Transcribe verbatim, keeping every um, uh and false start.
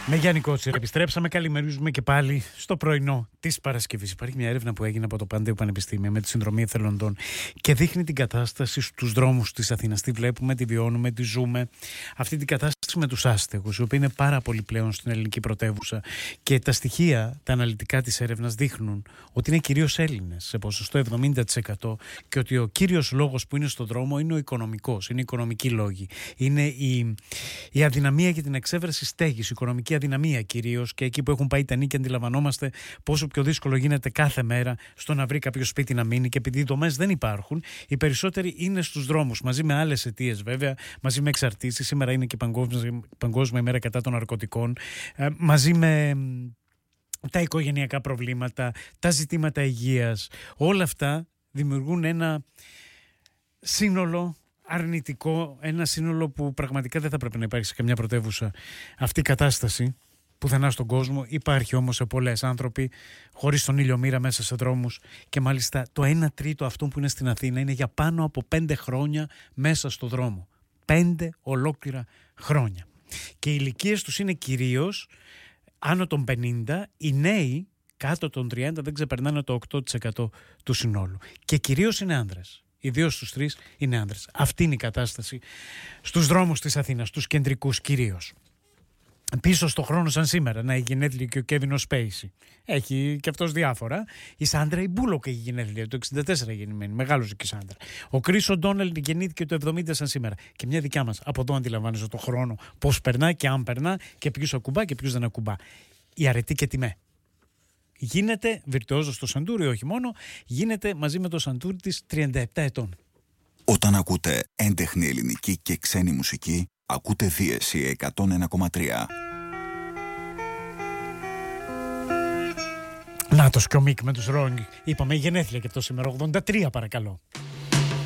Με Γιάννη Κότσιρα επιστρέψαμε. Καλημερίζουμε και πάλι στο πρωινό της Παρασκευής. Υπάρχει μια έρευνα που έγινε από το Παντέο Πανεπιστήμιο με τη συνδρομή εθελοντών και δείχνει την κατάσταση στους δρόμους της Αθήνας. Τι βλέπουμε, τι βιώνουμε, τι ζούμε. Αυτή την κατάσταση με τους άστεγους, οι οποίοι είναι πάρα πολύ πλέον στην ελληνική πρωτεύουσα. Και τα στοιχεία, τα αναλυτικά της έρευνας δείχνουν ότι είναι κυρίως Έλληνες, σε ποσοστό εβδομήντα τοις εκατό, και ότι ο κύριος λόγος που είναι στον δρόμο είναι ο οικονομικός. Είναι οι οικονομικοί λόγοι. Είναι η, η αδυναμία για την εξέβρεση στέγης, η οικονομική αδυναμία κυρίως, και εκεί που έχουν πάει τα νίκια αντιλαμβανόμαστε πόσο πιο δύσκολο γίνεται κάθε μέρα στο να βρει κάποιο σπίτι να μείνει, και επειδή οι δομές δεν υπάρχουν, οι περισσότεροι είναι στους δρόμους, μαζί με άλλες αιτίες βέβαια, μαζί με εξαρτήσεις. Σήμερα είναι και η Παγκόσμια, Παγκόσμια ημέρα κατά των ναρκωτικών, ε, μαζί με τα οικογενειακά προβλήματα, τα ζητήματα υγείας. Όλα αυτά δημιουργούν ένα σύνολο αρνητικό, ένα σύνολο που πραγματικά δεν θα πρέπει να υπάρχει σε καμιά πρωτεύουσα. Αυτή η κατάσταση πουθενά στον κόσμο υπάρχει όμως σε πολλές. Άνθρωποι χωρίς τον ήλιο μοίρα μέσα σε δρόμους, και μάλιστα το ένα τρίτο αυτών που είναι στην Αθήνα είναι για πάνω από πέντε χρόνια μέσα στο δρόμο. Πέντε ολόκληρα χρόνια. Και οι ηλικίες τους είναι κυρίως άνω των πενήντα, οι νέοι κάτω των τριάντα δεν ξεπερνάνε το οκτώ τοις εκατό του συνόλου. Και κυρίως είναι άνδρες. Οι δύο στους τρεις είναι άνδρες. Αυτή είναι η κατάσταση στους δρόμους της Αθήνας, στους κεντρικούς κυρίως. Πίσω στο χρόνο, σαν σήμερα, να έχει γενέθλια και ο Κέβιν ο Σπέισι. Έχει και αυτός διάφορα. Η Σάντρα η Μπούλοκ έχει γενέθλια, το εξήντα τέσσερα γεννημένη. Μεγάλος και η Σάντρα. Ο Κρις ο Ντόναλντ γεννήθηκε το εβδομήντα, σαν σήμερα. Και μια δικιά μας. Από εδώ αντιλαμβάνεσαι το χρόνο, πώς περνά και αν περνά, και ποιους ακουμπά και ποιους δεν ακουμπά. Η αρετή και τιμέ. Γίνεται βιρτουόζος στο σαντούρι, όχι μόνο, γίνεται μαζί με το σαντούρι της τριάντα επτά ετών. Όταν ακούτε έντεχνη ελληνική και ξένη μουσική, ακούτε Δίεση εκατόν ένα κόμμα τρία. Νάτος και ο Μικ με τους Ρόγκ. Είπαμε γενέθλια και αυτό σήμερα, ογδόντα τρία παρακαλώ.